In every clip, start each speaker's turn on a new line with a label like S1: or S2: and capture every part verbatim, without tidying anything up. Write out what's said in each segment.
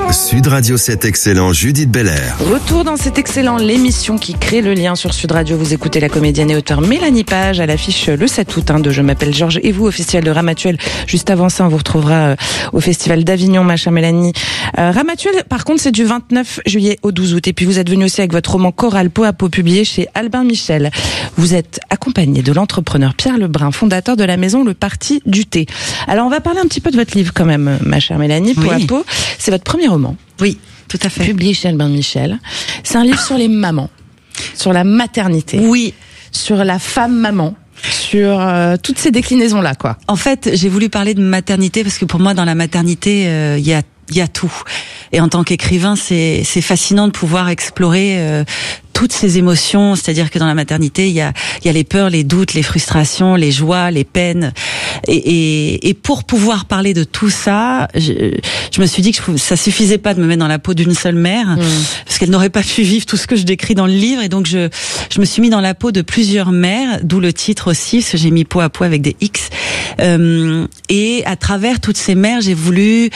S1: Sud Radio sept Excellent, Judith Belair.
S2: Retour dans cet excellent, l'émission qui crée le lien sur Sud Radio. Vous écoutez la comédienne et auteure Mélanie Page à l'affiche le sept août hein, de Je m'appelle Georges et vous au Festival de Ramatuelle. Juste avant ça, on vous retrouvera euh, au Festival d'Avignon, ma chère Mélanie. Euh, Ramatuelle, par contre, c'est du vingt-neuf juillet au douze août. Et puis vous êtes venu aussi avec votre roman choral Peau à peau publié chez Albin Michel. Vous êtes accompagné de l'entrepreneur Pierre Lebrun, fondateur de la maison Le Parti du Thé. Alors on va parler un petit peu de votre livre quand même, ma chère Mélanie. Peau
S3: Oui.
S2: à peau, c'est votre premier roman.
S3: Oui, tout à fait.
S2: Publié chez Albin Michel. C'est un livre sur les mamans, sur la maternité.
S3: Oui.
S2: Sur la femme maman. Sur euh, toutes ces déclinaisons-là, quoi.
S3: En fait, j'ai voulu parler de maternité parce que pour moi, dans la maternité, il euh, y a il y a tout. Et en tant qu'écrivain, c'est c'est fascinant de pouvoir explorer euh, toutes ces émotions, c'est-à-dire que dans la maternité, il y a il y a les peurs, les doutes, les frustrations, les joies, les peines. Et et, et pour pouvoir parler de tout ça, je, je me suis dit que je, ça suffisait pas de me mettre dans la peau d'une seule mère, mmh. parce qu'elle n'aurait pas pu vivre tout ce que je décris dans le livre. Et donc je je me suis mis dans la peau de plusieurs mères, d'où le titre aussi, parce que j'ai mis peau à peau avec des X. Euh, et à travers toutes ces mères, j'ai voulu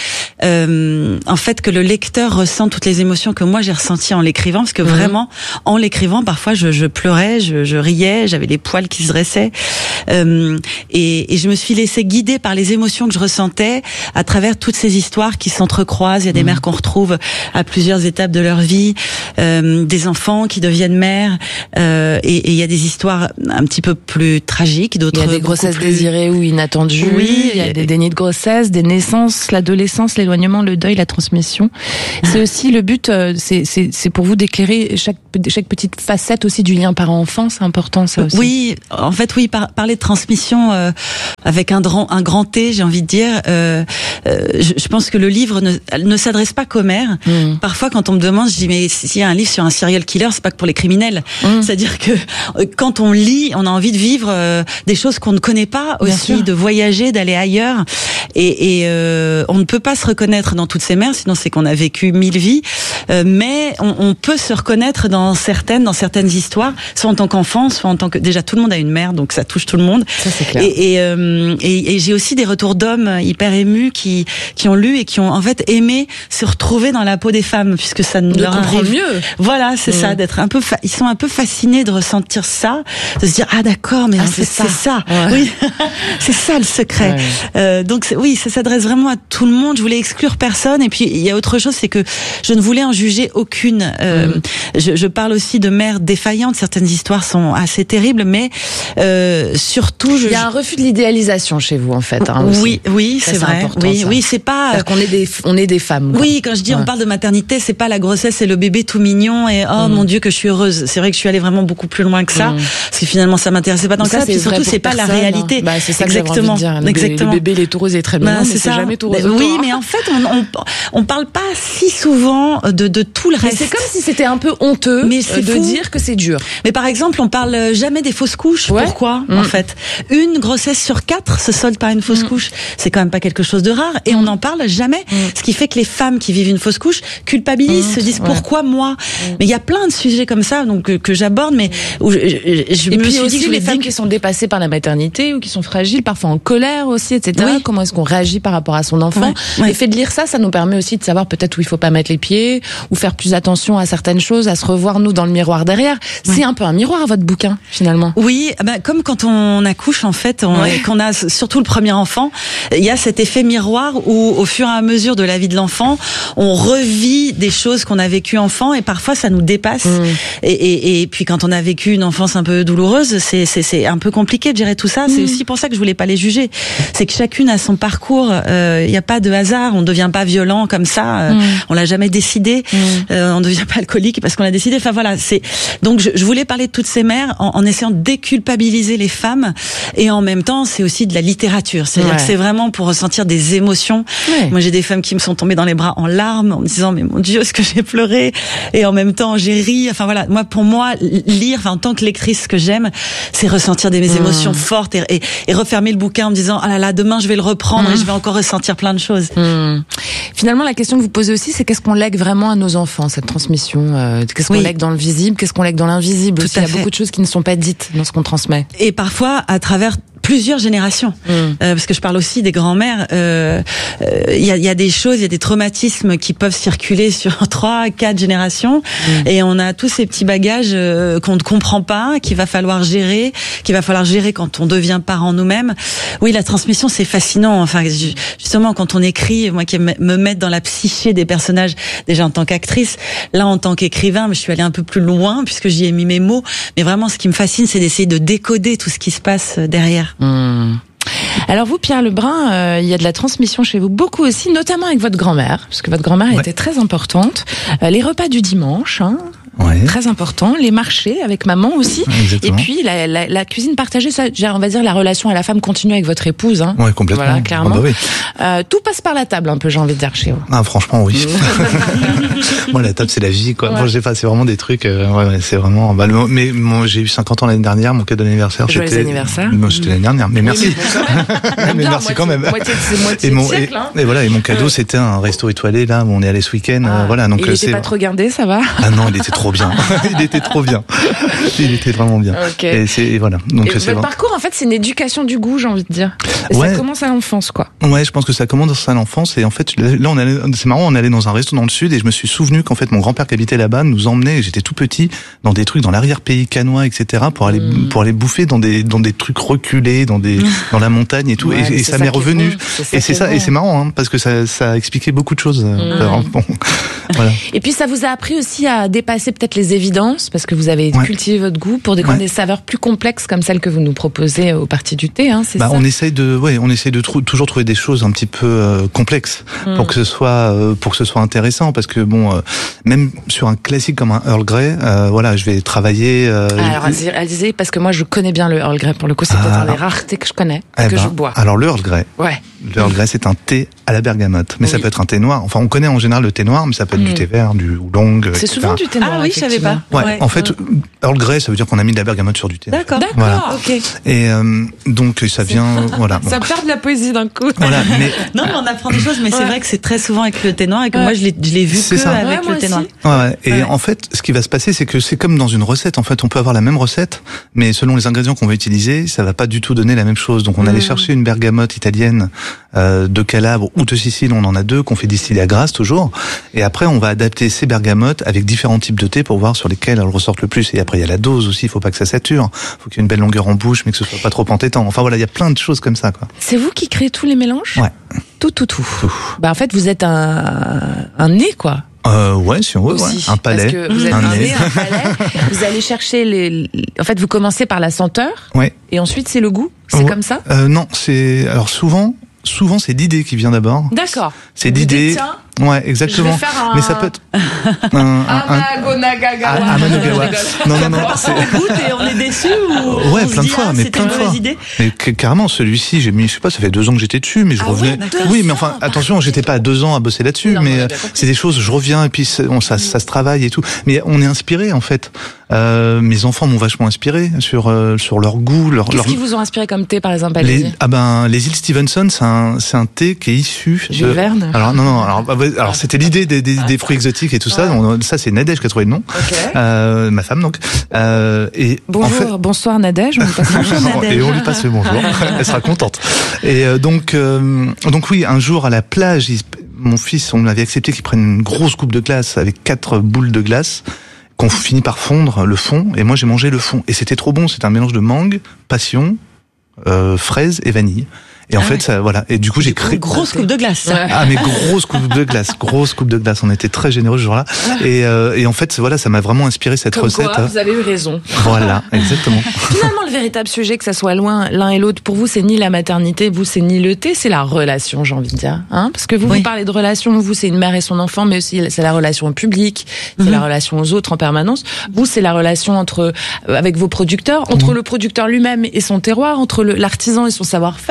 S3: euh, en fait que le lecteur ressente toutes les émotions que moi j'ai ressenties en l'écrivant, parce que mmh. vraiment en l'écrivant parfois je, je pleurais, je, je riais, j'avais les poils qui se dressaient, euh, et, et je me suis laissée guider par les émotions que je ressentais à travers toutes ces histoires qui s'entrecroisent. Il y a des mmh. mères qu'on retrouve à plusieurs étapes de leur vie, euh, des enfants qui deviennent mères, euh, et, et il y a des histoires un petit peu plus tragiques, d'autres
S2: il y a des grossesses
S3: plus...
S2: désirées ou inattendues,
S3: oui,
S2: il y a des dénis de grossesse, des naissances, l'adolescence, l'éloignement, le deuil, la transmission. C'est aussi le but, c'est, c'est, c'est pour vous d'éclairer chaque, chaque petite facette aussi du lien parent-enfant, c'est important ça aussi.
S3: Oui, en fait oui, par, parler de transmission euh, avec un grand, un grand T, j'ai envie de dire, euh, euh, je, je pense que le livre ne, ne s'adresse pas qu'aux mères. Mmh. Parfois quand on me demande, je dis mais s'il y a un livre sur un serial killer, c'est pas que pour les criminels. Mmh. C'est-à-dire que euh, quand on lit, on a envie de vivre euh, des choses qu'on ne connaît pas, aussi de voyager, d'aller ailleurs, et, et euh, on ne peut pas se reconnaître dans toutes ces mères, sinon c'est qu'on a vécu mille vies, euh, mais on, on peut se reconnaître dans certaines, dans certaines histoires, soit en tant qu'enfant, soit en tant que, déjà tout le monde a une mère, donc ça touche tout le monde.
S2: Ça c'est clair.
S3: Et, et, euh, et, et j'ai aussi des retours d'hommes hyper émus qui qui ont lu et qui ont en fait aimé se retrouver dans la peau des femmes, puisque ça nous
S2: de
S3: leur
S2: comprendre
S3: arrive
S2: mieux.
S3: Voilà, c'est mmh. ça, d'être un peu, fa- ils sont un peu fascinés de ressentir ça, de se dire ah d'accord, mais
S2: ah,
S3: en fait
S2: c'est ça,
S3: c'est ça.
S2: Ouais.
S3: Oui, c'est ça le secret. Ouais. Euh, donc c'est, oui, ça s'adresse vraiment à tout le monde. Je voulais exclure personne. Et puis il y a autre chose, c'est que je ne voulais en juger aucune. Euh, mmh. je, je parle aussi de mères défaillantes. Certaines histoires sont assez terribles, mais euh, surtout, je,
S2: il y a un refus de l'idéalisation chez vous en fait. Hein,
S3: oui, oui,
S2: ça,
S3: c'est, c'est vrai.
S2: Important,
S3: oui,
S2: ça.
S3: oui, c'est pas.
S2: C'est-à-dire qu'on est des, on est des femmes. Quoi.
S3: Oui, quand je dis ouais. on parle de maternité, c'est pas la grossesse, c'est le bébé tout mignon et oh mmh. mon Dieu que je suis heureuse. C'est vrai que je suis allée vraiment beaucoup plus loin que ça, mmh. parce que finalement ça m'intéressait pas tant que ça. Puis surtout, c'est pas
S2: personne,
S3: la réalité.
S2: Bah, c'est ça
S3: exactement.
S2: Que j'avais envie de dire.
S3: Exactement.
S2: Le bébé, il est tout rose et très bien, bah, c'est, mais c'est jamais tout rose.
S3: Bah, oui, mais en fait, on, on on parle pas si souvent de de tout le reste.
S2: Mais c'est comme si c'était un peu honteux mais c'est de fou. Dire que c'est dur.
S3: Mais par exemple, on parle jamais des fausses couches.
S2: Ouais.
S3: Pourquoi
S2: mmh.
S3: en fait, une grossesse sur quatre se solde par une fausse mmh. couche. C'est quand même pas quelque chose de rare et on n'en parle jamais. Mmh. Ce qui fait que les femmes qui vivent une fausse couche culpabilisent, mmh. se disent ouais. pourquoi moi. Mmh. Mais il y a plein de sujets comme ça donc que, que j'aborde, mais où je, je, je
S2: et
S3: me
S2: puis
S3: suis
S2: aussi
S3: dit que je
S2: les femmes
S3: que...
S2: qui sont dépassées par la maternité ou qui sont fragiles, parfois en colère aussi, et cetera. Oui. Comment est-ce qu'on réagit par rapport à son enfant ouais. Ouais. Le fait de lire ça, ça nous permet aussi de savoir peut-être où il faut pas mettre les pieds, ou faire plus attention à certaines choses, à se revoir nous dans le miroir derrière. Ouais. C'est un peu un miroir votre bouquin finalement.
S3: Oui, bah, comme quand on accouche en fait, on, ouais. qu'on a surtout le premier enfant, il y a cet effet miroir où au fur et à mesure de la vie de l'enfant, on revit des choses qu'on a vécues enfant et parfois ça nous dépasse. Mmh. Et, et, et puis quand on a vécu une enfance un peu douloureuse, c'est, c'est, c'est un peu compliqué de gérer tout ça. Mmh. C'est aussi pour ça que je voulais pas les juger. C'est que chacune a son parcours. Il euh, n'y a pas de hasard. On ne devient pas violent comme ça. Euh, mmh. On l'a jamais décidé. Mmh. Euh, on ne devient pas alcoolique parce qu'on l'a décidé. Enfin voilà. C'est donc je, je voulais parler de toutes ces mères en, en essayant de déculpabiliser les femmes et en même temps c'est aussi de la littérature. C'est-à-dire ouais. que c'est vraiment pour ressentir des émotions. Ouais. Moi j'ai des femmes qui me sont tombées dans les bras en larmes en me disant mais mon Dieu ce que j'ai pleuré et en même temps j'ai ri. Enfin voilà. Moi pour moi lire, enfin en tant que lectrice ce que j'aime c'est ressentir des mes émotions mmh. fortes et, et, et refermer le bouquin en me disant ah là là demain je vais le reprendre mmh. et je vais encore ressentir plein de choses.
S2: Mmh. Finalement la question que vous posez aussi c'est qu'est-ce qu'on lègue vraiment à nos enfants cette transmission euh, qu'est-ce qu'on oui. lègue dans le visible, qu'est-ce qu'on lègue dans l'invisible. Aussi, il y a beaucoup de choses qui ne sont pas dites dans ce qu'on transmet.
S3: Et parfois à travers plusieurs générations. Mmh. Euh, parce que je parle aussi des grands-mères. Il euh, euh, y, a, y a des choses, il y a des traumatismes qui peuvent circuler sur trois, quatre générations. Mmh. Et on a tous ces petits bagages euh, qu'on ne comprend pas, qu'il va falloir gérer, qu'il va falloir gérer quand on devient parent nous-mêmes. Oui, la transmission, c'est fascinant. Enfin, justement, quand on écrit, moi qui me mettre dans la psyché des personnages, déjà en tant qu'actrice, là en tant qu'écrivain, je suis allée un peu plus loin puisque j'y ai mis mes mots. Mais vraiment, ce qui me fascine, c'est d'essayer de décoder tout ce qui se passe derrière.
S2: Mmh. Alors vous, Pierre Lebrun, euh, il y a de la transmission chez vous, beaucoup aussi, notamment avec votre grand-mère, parce que votre grand-mère ouais. était très importante. Euh, les repas du dimanche, hein, ouais. très important. Les marchés avec maman aussi.
S4: Exactement.
S2: Et puis la, la, la cuisine partagée, ça, on va dire la relation à la femme continue avec votre épouse. Hein.
S4: Ouais, complètement.
S2: Voilà, clairement.
S4: Ah bah oui.
S2: euh, tout passe par la table, un peu, j'ai envie de dire chez vous.
S4: Ah, franchement, oui. Moi, la table, c'est la vie, quoi. Ouais. Moi, je sais pas, c'est vraiment des trucs. Euh, ouais, ouais, c'est vraiment. Bah, le, mais moi, j'ai eu cinquante ans l'année dernière. Mon cadeau d'anniversaire,
S2: Joyeux
S4: c'était.
S2: anniversaire.
S4: Moi, c'était l'année dernière. Mais merci. Oui, mais, mais
S2: bien,
S4: merci
S2: moitié,
S4: quand même.
S2: Moitié, c'est moitié et mon, de siècle, hein.
S4: et, et voilà. Et mon cadeau, c'était un resto étoilé là où on est allé ce week-end. Ah, euh, voilà. Donc
S2: il était pas trop guindé, ça va.
S4: Ah non, il était trop bien. il était trop bien. Il était vraiment bien.
S2: Okay.
S4: Et, c'est, et voilà. Donc
S2: et
S4: c'est
S2: votre
S4: vraiment...
S2: parcours, en fait, c'est une éducation du goût, j'ai envie de dire. Et
S4: ouais.
S2: Ça commence à l'enfance, quoi.
S4: Ouais, je pense que ça commence à l'enfance. Et en fait, là, on allait, c'est marrant, on allait dans un resto dans le sud et je me suis souvenu qu'en fait, mon grand-père qui habitait là-bas nous emmenait. J'étais tout petit dans des trucs dans l'arrière-pays canois, et cetera, pour aller mmh. pour aller bouffer dans des dans des trucs reculés, dans des dans la montagne et tout. Ouais, et, et ça m'est revenu. Bon. C'est et c'est ça. Bon. Et c'est marrant, hein, parce que ça ça a expliqué beaucoup de choses. Mmh. Alors, bon, voilà.
S2: Et puis ça vous a appris aussi à dépasser peut-être les évidences, parce que vous avez ouais. cultivé votre goût pour découvrir ouais. des saveurs plus complexes comme celles que vous nous proposez au Parti du thé. Hein, c'est
S4: bah,
S2: ça.
S4: On essaye de, ouais, on essaye de trou- toujours trouver des choses un petit peu euh, complexes mmh. pour que ce soit euh, pour que ce soit intéressant, parce que bon, euh, même sur un classique comme un Earl Grey, euh, voilà, je vais travailler. Euh,
S2: alors, Alizé, parce que moi je connais bien le Earl Grey. Pour le coup, c'est ah, peut-être un des rares thés que je connais et
S4: eh
S2: que
S4: ben,
S2: je bois.
S4: Alors le Earl Grey.
S2: Ouais.
S4: Le Earl Grey, c'est un thé à la bergamote, mais oui. ça peut être un thé noir. Enfin, on connaît en général le thé noir, mais ça peut être mmh. du thé vert, du oolong.
S2: C'est
S4: et cetera.
S2: Souvent du thé noir.
S3: Ah oui, je savais pas.
S4: Ouais. ouais. En fait, mmh. Earl Grey, ça veut dire qu'on a mis de la bergamote sur du thé.
S3: D'accord. D'accord.
S4: Voilà.
S3: Ok.
S4: Et euh, donc ça vient, voilà.
S2: Bon. Ça perd de la poésie d'un coup.
S4: Voilà. Mais
S3: non, mais on apprend des choses, mais ouais. c'est vrai que c'est très souvent avec le thé noir et que ouais. moi je l'ai, je l'ai vu
S4: c'est
S3: que
S4: ça.
S3: avec
S2: ouais,
S3: le thé noir.
S4: Ouais, ouais. Et ouais. en fait, ce qui va se passer, c'est que c'est comme dans une recette. En fait, on peut avoir la même recette, mais selon les ingrédients qu'on va utiliser, ça va pas du tout donner la même chose. Donc, on mmh. allait chercher une bergamote italienne euh, de Calabre ou de Sicile. On en a deux qu'on fait distiller à Grasse toujours. Et après, on va adapter ces bergamotes avec différents types de thé pour voir sur lesquels elles ressortent le plus. Et après, il y a la dose aussi. Il faut pas que ça sature. Faut qu'il y ait une belle longueur en bouche, mais que ce soit pas trop entêtant. Enfin voilà, il y a plein de choses comme ça, quoi.
S2: C'est vous qui créez tous les mélanges ?
S4: Ouais.
S2: Tout, tout, tout.
S4: tout.
S2: Bah en fait, vous êtes un un nez, quoi.
S4: Euh, ouais, si on veut, ouais. Un palais.
S2: Parce que vous êtes
S4: un,
S2: un
S4: nez,
S2: nez, un palais. Vous allez chercher les. En fait, vous commencez par la senteur.
S4: Ouais.
S2: Et ensuite, c'est le goût. C'est
S4: ouais.
S2: comme ça.
S4: Euh, non, c'est alors souvent. Souvent, c'est l'idée qui vient d'abord.
S2: D'accord.
S4: C'est l'idée. Ouais, exactement.
S2: Je vais faire un...
S4: Mais ça peut être un, un,
S2: Amagonagawa.
S4: Un, Amanogawa. Non, non, non.
S3: C'est... On goûte et on est déçu ou
S4: ouais,
S3: on
S4: plein
S3: se
S4: de fois,
S3: dit,
S4: mais
S3: ah,
S4: plein de fois.
S3: Idée.
S4: Mais carrément, celui-ci, j'ai mis, je sais pas, ça fait deux ans que j'étais dessus, mais je
S2: ah
S4: revenais.
S2: Ouais,
S4: oui, mais enfin, attention, j'étais pas à deux ans à bosser là-dessus, non, mais c'est des choses, je reviens et puis on, ça, ça se travaille et tout. Mais on est inspiré en fait. Euh, mes enfants m'ont vachement inspiré sur euh, sur leur goût, leur.
S2: Qu'est-ce
S4: leur...
S2: qui vous ont inspiré comme thé, par exemple,
S4: les, Ah ben, les îles Stevenson, c'est un c'est un thé qui est issu.
S2: Jules
S4: de...
S2: Verne.
S4: Alors non non, alors, alors c'était l'idée des, des, des fruits exotiques et tout ça. On, ça c'est Nadège qui a trouvé le nom.
S2: Okay.
S4: Euh, ma femme donc. Euh, et
S2: bonjour,
S4: en fait...
S2: bonsoir Nadège. On lui passe bonjour Nadège.
S4: Et on lui passe le bonjour. Elle sera contente. Et euh, donc euh, donc oui, un jour à la plage, il, mon fils, on m'avait accepté qu'il prenne une grosse coupe de glace avec quatre boules de glace, qu'on finit par fondre le fond, et moi j'ai mangé le fond, et c'était trop bon. C'était un mélange de mangue, passion, euh, fraise et vanille. Et en ah fait, ouais. ça, voilà. Et du coup, j'ai créé.
S3: Grosse coupe de glace.
S2: Ouais.
S4: Ah, mais grosse coupe de glace, grosse coupe de glace. On était très généreux ce jour-là. Et, euh, et en fait, voilà, ça m'a vraiment inspiré cette
S2: Comme
S4: recette.
S2: Quoi, vous avez eu raison.
S4: Voilà, exactement.
S2: Finalement, le véritable sujet, que ça soit loin l'un et l'autre, pour vous, c'est ni la maternité, vous, c'est ni le thé, c'est la relation, j'ai envie de dire. Hein? Parce que vous, oui. vous parlez de relation, vous, c'est une mère et son enfant, mais aussi c'est la relation au public, c'est mm-hmm. la relation aux autres en permanence. Vous, c'est la relation entre, avec vos producteurs, entre mm-hmm. le producteur lui-même et son terroir, entre le, l'artisan et son savoir-faire, pour vous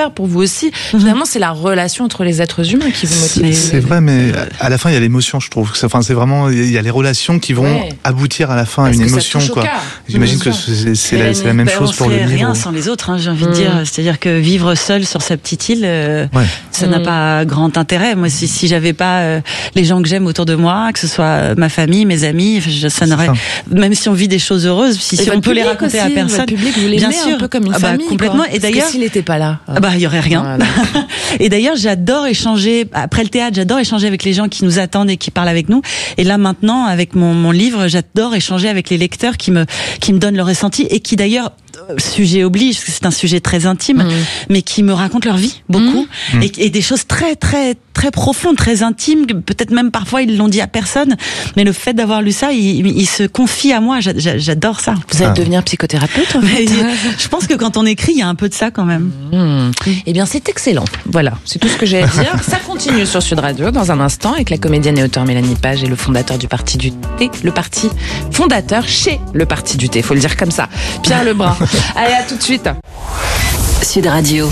S2: aussi. Mm-hmm. Finalement, c'est la relation entre les êtres humains qui vous motive.
S4: C'est vrai, mais à la fin, il y a l'émotion, je trouve. Enfin, c'est vraiment, il y a les relations qui vont ouais. aboutir à la fin à une émotion, quoi. J'imagine que c'est, c'est, la, c'est la même
S3: ben,
S4: chose pour le livre.
S3: On ferait rien sans les autres, hein, j'ai envie mmh. de dire. C'est-à-dire que vivre seul sur sa petite île, euh, ouais. ça mmh. n'a pas grand intérêt. Moi, si, si j'avais pas euh, les gens que j'aime autour de moi, que ce soit ma famille, mes amis, je, ça n'aurait. Ça. Même si on vit des choses heureuses, si, si on peut les raconter aussi, à personne,
S2: votre public, vous bien sûr, un peu comme une ah bah, famille,
S3: complètement.
S2: Quoi.
S3: Et d'ailleurs,
S2: parce que s'il n'était pas là,
S3: ah bah il y aurait rien. Voilà. Et d'ailleurs, j'adore échanger après le théâtre. J'adore échanger avec les gens qui nous attendent et qui parlent avec nous. Et là maintenant, avec mon, mon livre, j'adore échanger avec les lecteurs qui me qui me donnent leur ressenti et qui d'ailleurs, sujet oblige, parce que c'est un sujet très intime, mmh. mais qui me racontent leur vie beaucoup mmh. et, et des choses très très très profondes, très intimes. Peut-être même parfois ils l'ont dit à personne, mais le fait d'avoir lu ça, ils il se confient à moi. J'adore ça.
S2: Vous allez ah. devenir psychothérapeute en fait.
S3: Je pense que quand on écrit, il y a un peu de ça quand même.
S2: Mmh. Eh bien, c'est excellent. Voilà, c'est tout ce que j'ai à dire. Ça continue sur Sud Radio dans un instant avec la comédienne et auteure Mélanie Page et le fondateur du Parti du Thé, le parti fondateur chez le Parti du Thé, faut le dire comme ça, Pierre Lebrun. Allez, à tout de suite.
S5: Sud Radio.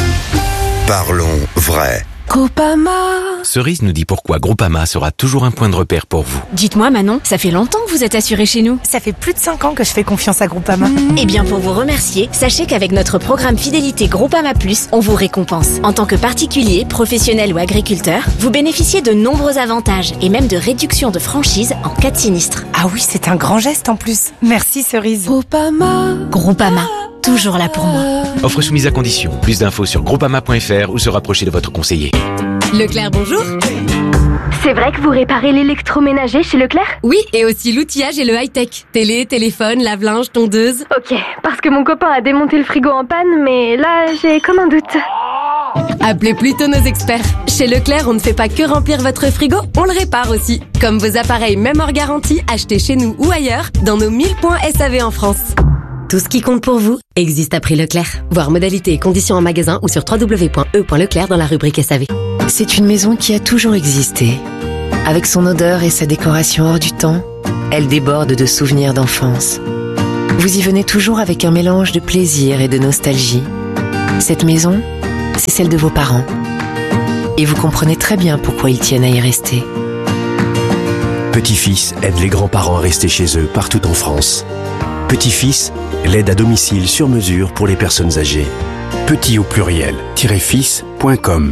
S1: Parlons vrai.
S6: Groupama.
S7: Cerise nous dit pourquoi Groupama sera toujours un point de repère pour vous.
S6: Dites-moi Manon, ça fait longtemps que vous êtes assuré chez nous.
S8: Ça fait plus de cinq ans que je fais confiance à Groupama.
S6: Mmh. Eh bien pour vous remercier, sachez qu'avec notre programme fidélité Groupama Plus, on vous récompense. En tant que particulier, professionnel ou agriculteur, vous bénéficiez de nombreux avantages et même de réduction de franchise en cas de sinistre.
S8: Ah oui, c'est un grand geste en plus. Merci Cerise.
S6: Groupama. Groupama. Toujours là pour moi.
S7: Offre soumise à condition. Plus d'infos sur groupama point f r ou se rapprocher de votre conseiller.
S6: Leclerc, bonjour.
S9: C'est vrai que vous réparez l'électroménager chez Leclerc ?
S10: Oui, et aussi l'outillage et le high-tech. Télé, téléphone, lave-linge, tondeuse.
S9: Ok, parce que mon copain a démonté le frigo en panne, mais là, j'ai comme un doute.
S10: Appelez plutôt nos experts. Chez Leclerc, on ne fait pas que remplir votre frigo, on le répare aussi. Comme vos appareils, même hors garantie, achetés chez nous ou ailleurs, dans nos mille points S A V en France.
S11: Tout ce qui compte pour vous existe à prix Leclerc. Voir modalités et conditions en magasin ou sur w w w point e point leclerc dans la rubrique S A V.
S12: C'est une maison qui a toujours existé. Avec son odeur et sa décoration hors du temps, elle déborde de souvenirs d'enfance. Vous y venez toujours avec un mélange de plaisir et de nostalgie. Cette maison, c'est celle de vos parents. Et vous comprenez très bien pourquoi ils tiennent à y rester.
S13: Petit-fils aide les grands-parents à rester chez eux partout en France. Petit-fils, l'aide à domicile sur mesure pour les personnes âgées. Petit au pluriel, fils point com.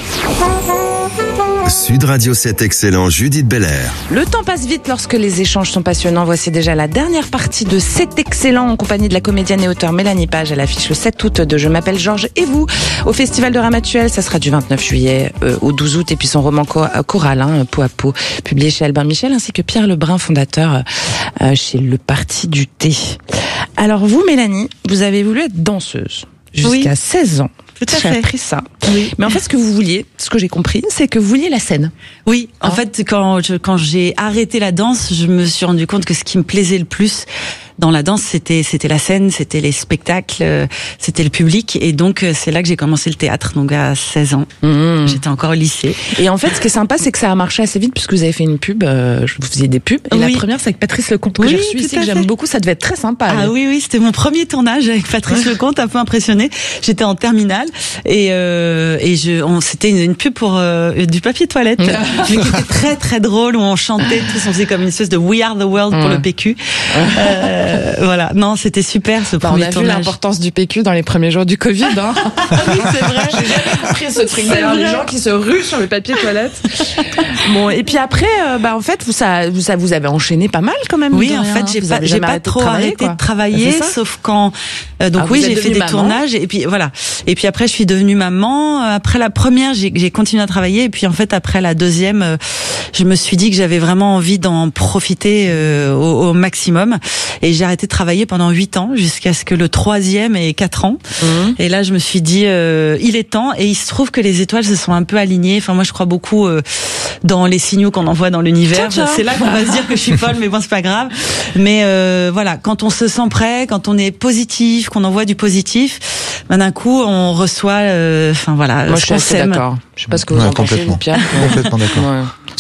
S1: Sud Radio sept Excellent, Judith Belair.
S2: Le temps passe vite lorsque les échanges sont passionnants. Voici déjà la dernière partie de C'est Excellent en compagnie de la comédienne et auteure Mélanie Page. Elle affiche le sept août de Je m'appelle Georges et vous au Festival de Ramatuelle. Ça sera du vingt-neuf juillet euh, au douze août. Et puis son roman co- choral, hein, Peau à peau, publié chez Albin Michel, ainsi que Pierre Lebrun, fondateur euh, chez le Parti du Thé. Alors vous, Mélanie, vous avez voulu être danseuse jusqu'à oui. seize ans.
S3: Tout à
S2: J'ai
S3: fait.
S2: appris ça.
S3: Oui.
S2: Mais en fait, ce que vous vouliez, ce que j'ai compris, c'est que vous vouliez la scène.
S3: Oui. En
S2: hein?
S3: fait, quand je, quand j'ai arrêté la danse, je me suis rendu compte que ce qui me plaisait le plus dans la danse, c'était c'était la scène, c'était les spectacles, c'était le public, et donc c'est là que j'ai commencé le théâtre. Donc à seize ans, mmh. j'étais encore au lycée.
S2: Et en fait, ce qui est sympa, c'est que ça a marché assez vite puisque vous avez fait une pub. Euh, vous faisiez des pubs. Et oui. la première, c'est avec Patrice Lecomte que oui, j'ai reçu ici, que j'aime beaucoup. Ça devait être très sympa.
S3: Ah oui, oui, c'était mon premier tournage avec Patrice ouais. Lecomte, un peu impressionné. J'étais en terminale et euh, et je, on, c'était une, une pub pour euh, du papier toilette, mais qui était très très drôle où on chantait tous, on faisait comme une espèce de We Are the World pour mmh. le P Q. Euh, voilà, non, c'était super ce bah, premier tournage.
S2: On a vu l'importance du P Q dans les premiers jours du Covid. Hein. Oui, c'est vrai. J'ai jamais compris ce truc d'ailleurs, les gens qui se ruent sur le papier toilette. Bon, et puis après, euh, bah en fait, vous ça, vous ça, vous avez enchaîné pas mal quand même.
S3: Oui, en fait, j'ai pas, j'ai pas trop arrêté de travailler, sauf quand. Euh, donc ah, oui, j'ai fait des maman. tournages et puis voilà. Et puis après, je suis devenue maman. Après la première, j'ai, j'ai continué à travailler et puis en fait, après la deuxième, euh, je me suis dit que j'avais vraiment envie d'en profiter euh, au, au maximum et j'ai arrêté de travailler pendant huit ans jusqu'à ce que le troisième ait quatre ans. Mmh. Et là, je me suis dit, euh, il est temps. Et il se trouve que les étoiles se sont un peu alignées. Enfin, moi, je crois beaucoup euh, dans les signaux qu'on envoie dans l'univers. Tcha, tcha. C'est là qu'on va se dire que je suis folle, mais bon, c'est pas grave. Mais euh, voilà, quand on se sent prêt, quand on est positif, qu'on envoie du positif, ben d'un coup, on reçoit. Enfin euh, voilà.
S2: Moi, je suis assez d'accord. Je sais pas ce que vous ouais, en pensez, Pierre.
S4: Complètement d'accord. Ouais.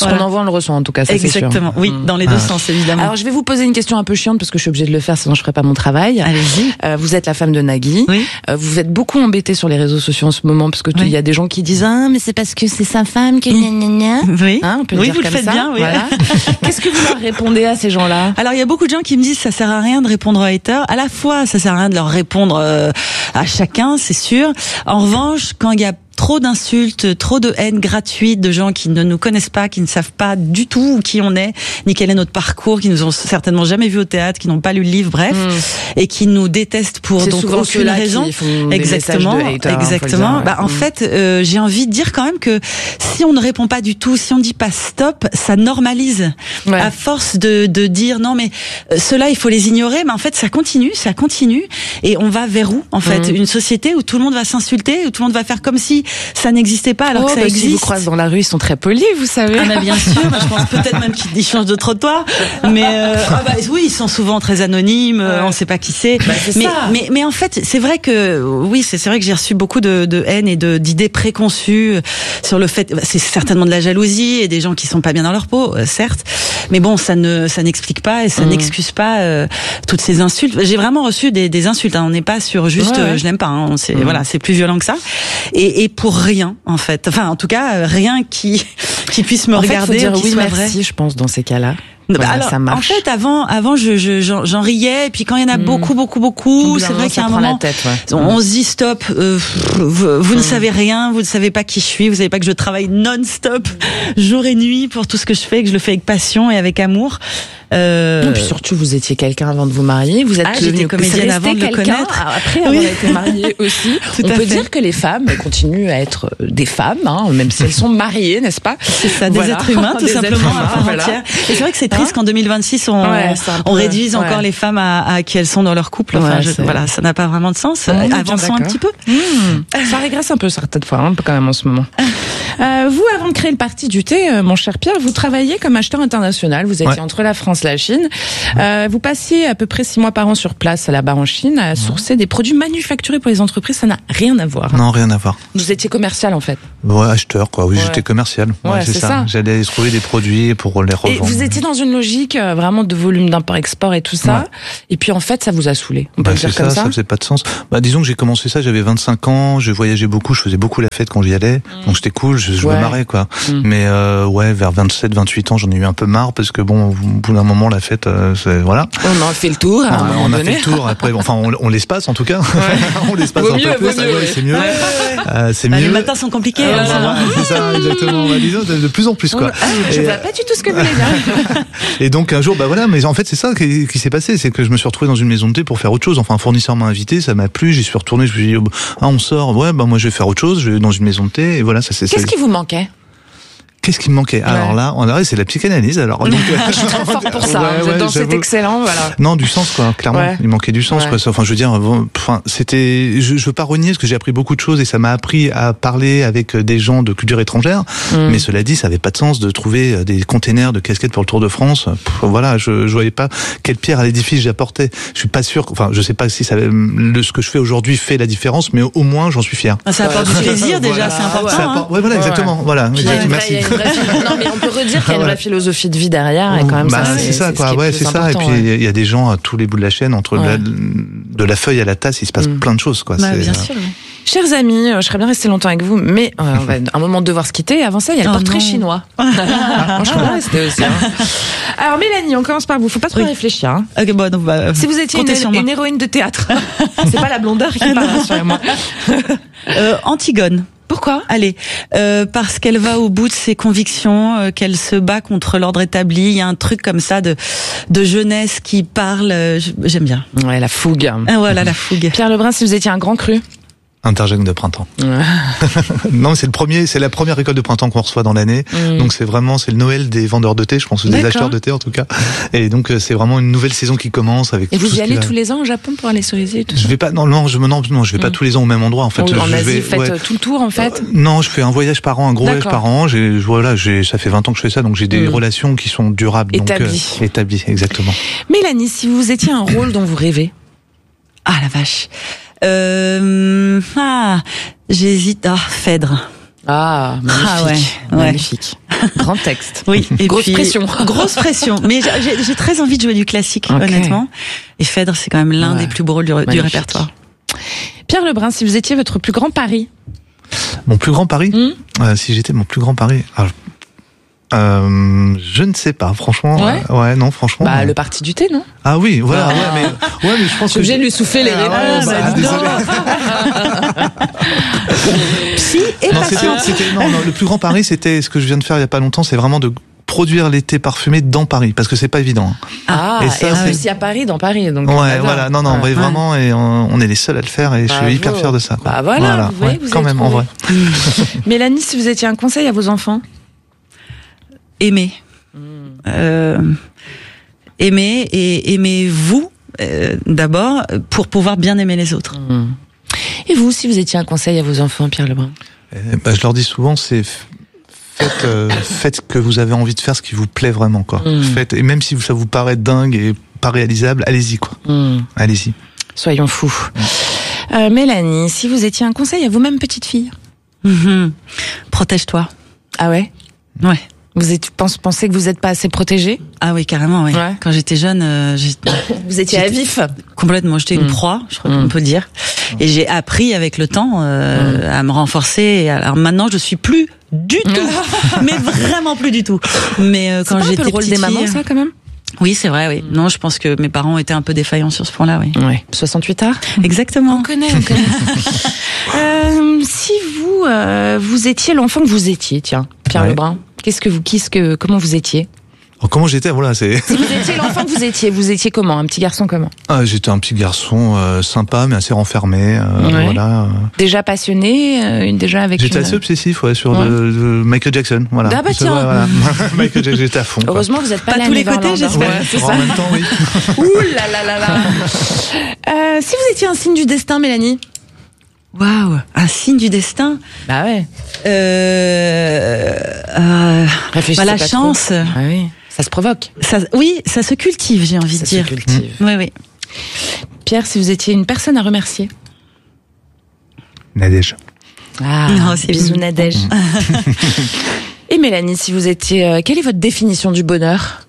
S2: Ce voilà. qu'on envoie, on le reçoit en tout cas, ça
S3: Exactement,
S2: c'est sûr.
S3: oui, dans les deux ah. sens évidemment.
S2: Alors je vais vous poser une question un peu chiante parce que je suis obligée de le faire, sinon je ferai pas mon travail.
S3: Allez-y.
S2: Euh, vous êtes la femme de Nagui.
S3: Oui.
S2: Euh, vous êtes beaucoup embêtée sur les réseaux sociaux en ce moment parce que il oui. y a des gens qui disent ah mais c'est parce que c'est sa femme qui gna gna gna.
S3: Oui.
S2: Hein, on peut
S3: oui,
S2: dire
S3: vous
S2: comme
S3: le faites
S2: ça.
S3: bien. Oui.
S2: Voilà. Qu'est-ce que vous leur répondez à ces gens-là?
S3: Alors il y a beaucoup de gens qui me disent ça sert à rien de répondre aux haters. À la fois ça sert à rien de leur répondre euh, à chacun, c'est sûr. En revanche, quand il y a trop d'insultes, trop de haine gratuite de gens qui ne nous connaissent pas, qui ne savent pas du tout qui on est, ni quel est notre parcours, qui nous ont certainement jamais vu au théâtre, qui n'ont pas lu le livre, bref, mmh. et qui nous détestent pour donc aucune raison. Exactement, haters, exactement. Bah, en mmh. fait, euh, j'ai envie de dire quand même que si on ne répond pas du tout, si on ne dit pas stop, ça normalise. Ouais. À force de, de dire non mais euh, ceux-là il faut les ignorer, mais en fait ça continue, ça continue, et on va vers où en fait? Mmh. Une société où tout le monde va s'insulter, où tout le monde va faire comme si ça n'existait pas alors oh, que ça bah, existe.
S2: Si vous croisez dans la rue, ils sont très polis, vous savez.
S3: Ah, bah, bien sûr, bah, je pense peut-être même qu'ils changent de trottoir. Mais euh, ah, bah, oui, ils sont souvent très anonymes, ouais. on ne sait pas qui c'est.
S2: Bah, c'est
S3: mais,
S2: ça.
S3: mais mais en fait, c'est vrai que oui, c'est c'est vrai que j'ai reçu beaucoup de, de haine et de d'idées préconçues sur le fait. C'est certainement de la jalousie et des gens qui sont pas bien dans leur peau, euh, certes. Mais bon, ça ne ça n'explique pas et ça mmh. n'excuse pas euh, toutes ces insultes. J'ai vraiment reçu des, des insultes. Hein. On n'est pas sur juste ouais, ouais. Euh, je l'aime pas. Hein. C'est mmh. voilà, c'est plus violent que ça. Et, et pour rien en fait. Enfin, en tout cas, rien qui qui puisse me
S2: en
S3: regarder.
S2: Fait, faut dire
S3: qui
S2: oui,
S3: soit
S2: merci,
S3: vrai.
S2: Je pense dans ces cas-là.
S3: Voilà, alors, ça marche. En fait, avant, avant, je, je, j'en, j'en riais, et puis quand il y en a mmh. beaucoup, beaucoup, beaucoup, c'est vrai qu'à un moment,
S2: tête, ouais.
S3: on,
S2: mmh.
S3: on se dit stop. Euh, vous vous mmh. ne savez rien, vous ne savez pas qui je suis, vous savez pas que je travaille non-stop, jour et nuit pour tout ce que je fais, que je le fais avec passion et avec amour.
S2: Euh... Non, puis surtout, vous étiez quelqu'un avant de vous marier. Vous êtes
S3: ah, j'étais comédienne avant de le connaître.
S2: Après avoir oui. été mariée aussi. Tout on peut fait. Dire que les femmes continuent à être des femmes, hein, même si elles sont mariées, n'est-ce pas?
S3: C'est ça, des voilà. êtres humains, tout des simplement, à part voilà. entière. Et c'est vrai que c'est triste hein qu'en deux mille vingt-six, on, ouais, on réduise ouais. encore les femmes à, à qui elles sont dans leur couple. Enfin, ouais, je, voilà, ça n'a pas vraiment de sens. Mmh, Avançons un petit peu.
S2: Mmh. Ça régresse un peu certaines fois, hein, quand même en ce moment. Euh, vous, avant de créer le parti du thé, euh, mon cher Pierre, vous travailliez comme acheteur international. Vous étiez ouais. entre la France et la Chine. Euh, vous passiez à peu près six mois par an sur place là-bas en Chine à sourcer ouais. des produits manufacturés pour les entreprises. Ça n'a rien à voir.
S4: Non, rien à voir.
S2: Vous étiez commercial en fait.
S4: Ouais, acheteur quoi. Oui, ouais. j'étais commercial. Ouais, ouais c'est, c'est ça. ça. J'allais trouver des produits pour les revendre.
S2: Et vous étiez dans une logique euh, vraiment de volume d'import-export et tout ça. Ouais. Et puis en fait, ça vous a saoulé. On peut
S4: bah,
S2: le dire
S4: c'est
S2: comme
S4: ça.
S2: ça.
S4: Ça faisait pas de sens. Bah, disons que j'ai commencé ça. J'avais vingt-cinq ans. Je voyageais beaucoup. Je faisais beaucoup la fête quand j'y allais. Mmh. Donc c'était cool. Je, je ouais. me marrais quoi. Mmh. Mais euh, ouais, vers vingt-sept, vingt-huit ans, j'en ai eu un peu marre parce que bon, au bout d'un moment, la fête, euh, c'est, voilà.
S2: On a fait le tour. À un
S4: on,
S2: moment
S4: on a
S2: donné.
S4: fait le tour. Après, enfin, on, on l'espace en tout cas. Ouais. on l'espace
S2: vaut
S4: un
S2: mieux,
S4: peu plus.
S2: Mieux,
S4: ouais, c'est mieux.
S2: Ouais, ouais.
S4: Euh, c'est
S3: bah,
S4: mieux.
S3: Les matins sont compliqués.
S4: Euh, hein, c'est ça, exactement. Bah, disons, de, de plus en plus quoi.
S2: Ah, je ne vois pas du tout ce que vous voulez dire.
S4: Et donc un jour, bah voilà, mais en fait c'est ça qui, qui s'est passé, c'est que je me suis retrouvé dans une maison de thé pour faire autre chose. Enfin, un fournisseur m'a invité, ça m'a plu, j'y suis retourné, je me suis dit, ah on sort, ouais, bah moi je vais faire autre chose, je vais dans une maison de thé, et voilà, ça c'est.
S2: Qu'est-ce
S4: ça.
S2: qui vous manquait?
S4: Qu'est-ce qui me manquait? Ouais. Alors là, on dirait c'est la psychanalyse. Alors donc,
S2: je suis très fort pour ça. Ouais, hein, ouais, dans cet excellent, voilà.
S4: Non, du sens quoi. Clairement, ouais. il manquait du sens. Ouais. Quoi. Enfin, je veux dire, enfin, c'était. Je, je veux pas renier parce que j'ai appris beaucoup de choses et ça m'a appris à parler avec des gens de culture étrangère. Mm. Mais cela dit, ça avait pas de sens de trouver des containers de casquettes pour le Tour de France. Pff, voilà, je, je voyais pas quelle pierre à l'édifice j'apportais. Je suis pas sûr. Enfin, je sais pas si ça, le, ce que je fais aujourd'hui fait la différence, mais au moins j'en suis fier.
S3: Ça apporte du plaisir déjà, voilà. C'est important. Ça apporte,
S4: ouais, voilà, exactement. Ouais. Voilà.
S2: Exactement. Merci. Non, mais on peut redire qu'il y a une vraie philosophie de vie derrière et quand même
S4: bah,
S2: ça
S4: c'est, c'est ça quoi, ouais c'est ça et puis il ouais. y a des gens à tous les bouts de la chaîne entre ouais. la, de la feuille à la tasse il se passe mmh. plein de choses quoi.
S3: Bah,
S4: c'est,
S3: bien
S4: euh...
S3: sûr.
S2: Chers amis, je serais bien restée longtemps avec vous, mais euh, on va un moment devoir se quitter. Avant ça, il y a le oh portrait non. chinois. Moi, je serais bien restée aussi. Hein. Alors, Mélanie, on commence par vous. Faut pas trop oui. réfléchir. Hein.
S3: Okay, bon, donc, bah,
S2: si vous étiez une, une héroïne de théâtre, c'est pas la blondeur qui parle sur moi.
S3: euh, Antigone.
S2: Pourquoi?
S3: Allez, euh, parce qu'elle va au bout de ses convictions, euh, qu'elle se bat contre l'ordre établi. Il y a un truc comme ça de de jeunesse qui parle. Euh, j'aime bien.
S2: Ouais, la fougue.
S3: Ah, voilà, la fougue.
S2: Pierre Lebrun, si vous étiez un grand cru.
S4: Interjecte de printemps. Non, c'est le premier, c'est la première récolte de printemps qu'on reçoit dans l'année. Mmh. Donc c'est vraiment, c'est le Noël des vendeurs de thé, je pense, ou des acheteurs de thé en tout cas. Et donc c'est vraiment une nouvelle saison qui commence avec.
S2: Et
S4: tout
S2: vous y allez
S4: va...
S2: tous les ans au Japon pour aller cerisier et tout ça?
S4: Je vais pas, non, non, je me, non, non, je vais mmh. pas tous les ans au même endroit en fait.
S2: Oui, en
S4: je
S2: Asie,
S4: vais,
S2: vous faites
S4: ouais.
S2: tout le tour en fait.
S4: Euh, non, je fais un voyage par an, un gros D'accord. voyage par an. J'ai, voilà, j'ai, ça fait vingt ans que je fais ça, donc j'ai des mmh. relations qui sont durables.
S2: Établies.
S4: Donc, euh, établies, exactement.
S2: Mélanie, si vous étiez un rôle dont vous rêvez.
S3: Ah la vache. Euh, ah, j'hésite. Ah, Phèdre.
S2: Ah, magnifique.
S3: Ah ouais, ouais.
S2: Magnifique. Grand texte.
S3: Oui. Et
S2: grosse
S3: puis,
S2: pression.
S3: Grosse pression. Mais j'ai, j'ai très envie de jouer du classique, okay. honnêtement. Et Phèdre, c'est quand même l'un ouais. des plus beaux rôles du, du répertoire.
S2: Pierre Lebrun, si vous étiez votre plus grand pari.
S4: Mon plus grand pari mmh. euh, Si j'étais mon plus grand pari... Alors, Euh, je ne sais pas, franchement.
S2: Ouais,
S4: euh, ouais non, franchement.
S2: Bah,
S4: euh...
S2: le parti du thé, non?
S4: Ah oui, voilà, ah. ouais, mais, ouais, mais je pense que.
S2: Je suis obligée de lui souffler les réponses.
S4: Ah, bah, désolé.
S2: Psy et
S4: non,
S2: patient.
S4: C'était, c'était, non, non, le plus grand pari, c'était ce que je viens de faire il y a pas longtemps, c'est vraiment de produire les thés parfumés dans Paris, parce que c'est pas évident.
S2: Ah, et, ça, et en plus, il y a Paris dans Paris, donc.
S4: Ouais, voilà, non, non, ouais. vraiment, et on, on est les seuls à le faire, et
S2: Bravo.
S4: je suis hyper fier de ça, quoi.
S2: Bah voilà, voilà. Vous voyez,
S4: ouais,
S2: vous
S4: quand même,
S2: trouvé.
S4: en vrai.
S2: Mélanie, si vous étiez un conseil à vos enfants?
S3: Aimer. Mmh. Euh, aimer et aimez-vous euh, d'abord pour pouvoir bien aimer les autres.
S2: Mmh. Et vous, si vous étiez un conseil à vos enfants, Pierre Lebrun?
S4: eh ben, Je leur dis souvent, c'est faites, euh, faites que vous avez envie de faire ce qui vous plaît vraiment, quoi. Mmh. Faites, et même si ça vous paraît dingue et pas réalisable, allez-y, quoi. Mmh. Allez-y.
S2: Soyons fous. Mmh. Euh, Mélanie, si vous étiez un conseil à vous-même, petite fille?
S3: Mmh. Protège-toi.
S2: Ah ouais?
S3: Ouais.
S2: Vous êtes, pensez que vous n'êtes pas assez protégée?
S3: Ah oui, carrément, oui. Ouais. Quand j'étais jeune, euh, j'étais,
S2: vous étiez à vif?
S3: Complètement, j'étais mmh. une proie, je crois mmh. qu'on peut le dire. Et j'ai appris avec le temps euh, mmh. à me renforcer. Et alors maintenant, je suis plus du tout, mais vraiment plus du tout. Mais euh, quand
S2: c'est pas
S3: j'étais
S2: un peu le rôle
S3: petite
S2: des mamans, ça, quand même?
S3: Oui, c'est vrai, oui. Mmh. Non, je pense que mes parents étaient un peu défaillants sur ce point-là, oui.
S2: Ouais. soixante-huit heures?
S3: Exactement.
S2: On connaît, on connaît. euh, si vous, euh, vous étiez l'enfant que vous étiez, tiens, Pierre ouais. Lebrun, qu'est-ce que vous, qu'est-ce que, comment vous étiez?
S4: Oh, comment j'étais, voilà, c'est.
S2: Si vous étiez l'enfant que vous étiez, vous étiez comment? Un petit garçon comment?
S4: Ah, j'étais un petit garçon euh, sympa, mais assez renfermé, euh, ouais. voilà.
S2: Déjà passionné, euh, déjà avec.
S4: J'étais
S2: une...
S4: assez obsessif, ouais, sur ouais. De, de Michael Jackson, voilà.
S2: Ah bah tiens.
S4: Ouais, voilà. Michael Jackson, j'étais à fond.
S2: Heureusement que vous n'êtes pas,
S3: pas tous les côtés, j'espère.
S2: Ouais, c'est
S4: en
S2: ça.
S4: même temps, oui.
S2: Ouh là là là là. euh, si vous étiez un signe du destin, Mélanie.
S3: Waouh, un signe du destin.
S2: Bah ouais.
S3: Euh, euh,
S2: Réfléchissez
S3: bah, la
S2: pas
S3: chance.
S2: Trop. Ah oui. Ça se provoque.
S3: Ça, oui, ça se cultive, j'ai envie
S2: ça
S3: de dire.
S2: Ça se cultive.
S3: Mmh. Oui, oui.
S2: Pierre, si vous étiez une personne à remercier.
S4: Nadège.
S2: Ah, non, c'est bisous Nadège. Et Mélanie, si vous étiez, euh, quelle est votre définition du bonheur?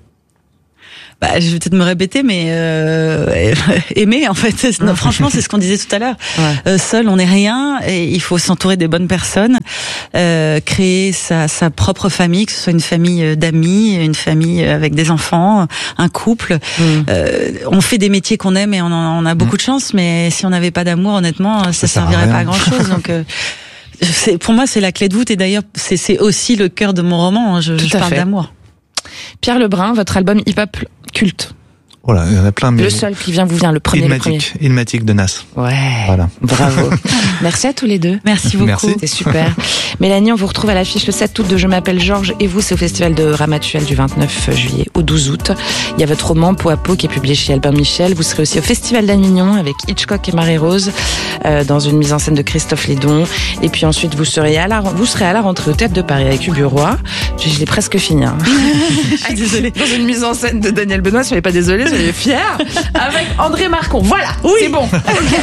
S3: Bah, je vais peut-être me répéter, mais euh, aimer, en fait. Non, franchement, c'est ce qu'on disait tout à l'heure. Ouais. Euh, seul, on n'est rien, et il faut s'entourer des bonnes personnes, euh, créer sa, sa propre famille, que ce soit une famille d'amis, une famille avec des enfants, un couple. Mm. Euh, on fait des métiers qu'on aime et on, en, on a beaucoup mm. de chance, mais si on n'avait pas d'amour, honnêtement, ça, ça servirait pas à grand-chose. Donc, euh, c'est, pour moi, c'est la clé de voûte, et d'ailleurs, c'est, c'est aussi le cœur de mon roman. Je, je parle fait. d'amour.
S2: Pierre Lebrun, votre album hip-hop culte.
S4: Voilà, il y en a plein, mais.
S2: Le seul qui vient vous vient, le premier.
S4: Ilmatic, Ilmatic de Nas.
S2: Ouais.
S4: Voilà.
S2: Bravo. Merci à tous les deux.
S3: Merci beaucoup.
S4: Merci.
S2: C'est super. Mélanie, on vous retrouve à l'affiche le sept août de Je m'appelle Georges et vous, c'est au festival de Ramatuelle du vingt-neuf juillet au douze août. Il y a votre roman Peau à peau qui est publié chez Albin Michel. Vous serez aussi au festival d'Avignon avec Hitchcock et Marie-Rose, euh, dans une mise en scène de Christophe Lédon. Et puis ensuite, vous serez à la, vous serez à la rentrée au Théâtre de Paris avec Hugues Roy. Je, je l'ai presque fini, hein.
S3: Je suis désolée.
S2: Dans une mise en scène de Daniel Benoît, soyez pas désolée, soyez fiers. Avec André Marcon. Voilà, oui. C'est bon.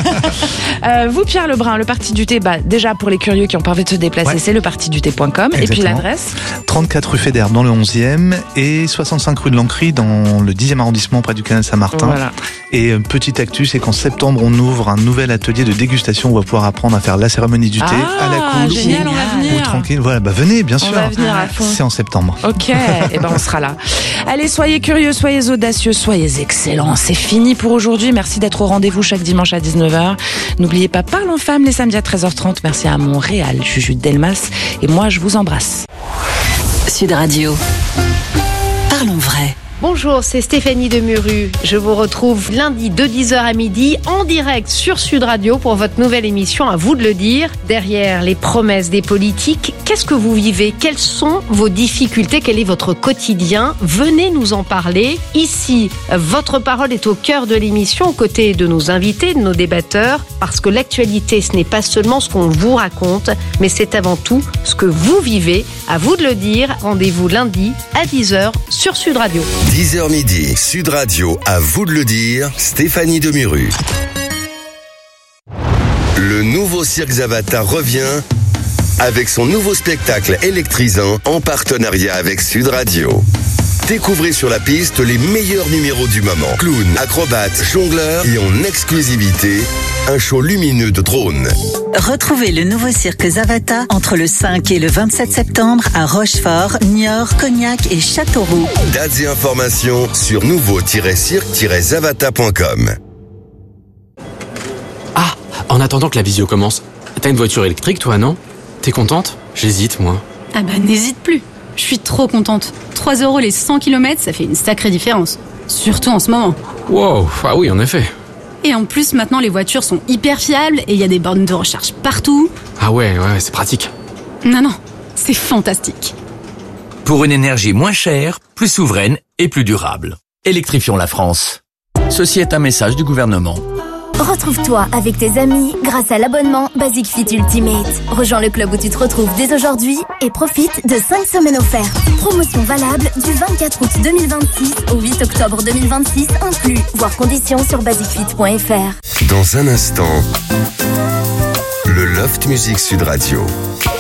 S2: euh, vous, Pierre Lebrun, le Parti du Thé, bah, déjà pour les curieux qui ont pas envie de se déplacer, ouais. c'est le parti du thé point com. Et puis l'adresse
S4: trente-quatre rue Fédère dans le onzième et soixante-cinq rue de l'Ancry dans le dixième arrondissement près du canal Saint-Martin. Voilà. Et euh, petite actu, c'est qu'en septembre, on ouvre un nouvel atelier de dégustation où on va pouvoir apprendre à faire la cérémonie du thé
S2: ah,
S4: à la cool
S2: génial,
S4: ou,
S2: on va venir.
S4: ou tranquille. Voilà, bah venez, bien
S2: on
S4: sûr.
S2: On va venir à fond.
S4: C'est en septembre.
S2: Ok, et ben on sera là. Allez, soyez curieux, soyez audacieux, soyez excellents. C'est fini pour aujourd'hui. Merci d'être au rendez-vous chaque dimanche à dix-neuf heures. N'oubliez pas, Parlons Femmes les samedis à treize heures trente. Merci à Montréal, Juju Delmas. Et moi, je vous embrasse.
S5: Sud Radio. Parlons vrai.
S14: Bonjour, c'est Stéphanie Demuru. Je vous retrouve lundi de dix heures à midi en direct sur Sud Radio pour votre nouvelle émission À vous de le dire. Derrière les promesses des politiques, qu'est-ce que vous vivez? Quelles sont vos difficultés? Quel est votre quotidien? Venez nous en parler. Ici, votre parole est au cœur de l'émission, aux côtés de nos invités, de nos débatteurs, parce que l'actualité, ce n'est pas seulement ce qu'on vous raconte, mais c'est avant tout ce que vous vivez. À vous de le dire. Rendez-vous lundi à dix heures sur Sud Radio.
S1: dix heures midi, Sud Radio, à vous de le dire, Stéphanie Demuru. Le nouveau Cirque Zavata revient avec son nouveau spectacle électrisant en partenariat avec Sud Radio. Découvrez sur la piste les meilleurs numéros du moment. Clown, acrobates, jongleurs et en exclusivité, un show lumineux de drones.
S15: Retrouvez le nouveau cirque Zavata entre le cinq et le vingt-sept septembre à Rochefort, Niort, Cognac et Châteauroux.
S1: Dates et informations sur nouveau tiret cirque tiret zavata point com.
S16: Ah, en attendant que la visio commence, t'as une voiture électrique toi, non? T'es contente? J'hésite, moi.
S17: Ah bah n'hésite plus. Je suis trop contente. trois euros les cent kilomètres, ça fait une sacrée différence. Surtout en ce moment.
S16: Wow, ah oui, en effet.
S17: Et en plus, maintenant, les voitures sont hyper fiables et il y a des bornes de recharge partout.
S16: Ah ouais, ouais, c'est pratique.
S17: Non, non, c'est fantastique.
S18: Pour une énergie moins chère, plus souveraine et plus durable. Électrifions la France. Ceci est un message du gouvernement.
S6: Retrouve-toi avec tes amis grâce à l'abonnement Basic Fit Ultimate. Rejoins le club où tu te retrouves dès aujourd'hui et profite de cinq semaines offertes. Promotion valable du vingt-quatre août deux mille vingt-six au huit octobre deux mille vingt-six inclus. Voir conditions sur basic fit point f r.
S1: Dans un instant, le Loft Music Sud Radio.